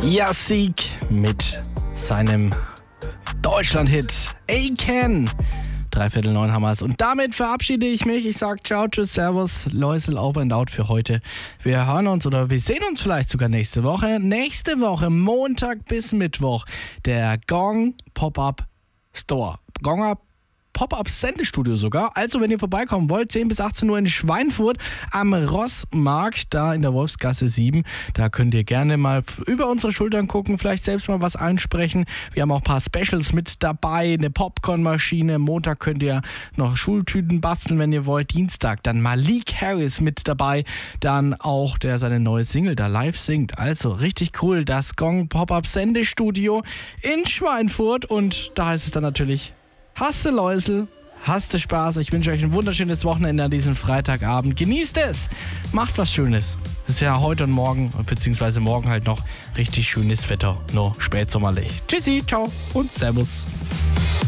Yassik mit seinem Deutschland-Hit I-Can. 8:45 haben wir es. Und damit verabschiede ich mich. Ich sage ciao, tschüss, servus, Läusel, over and out für heute. Wir hören uns oder wir sehen uns vielleicht sogar nächste Woche. Nächste Woche, Montag bis Mittwoch, der Gong Pop-Up Store. Pop-Up Sendestudio sogar. Also, wenn ihr vorbeikommen wollt, 10 bis 18 Uhr in Schweinfurt am Rossmarkt, da in der Wolfsgasse 7. Da könnt ihr gerne mal über unsere Schultern gucken, vielleicht selbst mal was einsprechen. Wir haben auch ein paar Specials mit dabei, eine Popcornmaschine. Montag könnt ihr noch Schultüten basteln, wenn ihr wollt. Dienstag dann Malik Harris mit dabei. Dann auch der seine neue Single da live singt. Also, richtig cool. Das Gong Pop-Up Sendestudio in Schweinfurt. Und da heißt es dann natürlich: Hast du Läusel, hast du Spaß. Ich wünsche euch ein wunderschönes Wochenende an diesem Freitagabend. Genießt es, macht was Schönes. Es ist ja heute und morgen, beziehungsweise morgen halt noch richtig schönes Wetter, noch spätsommerlich. Tschüssi, ciao und servus.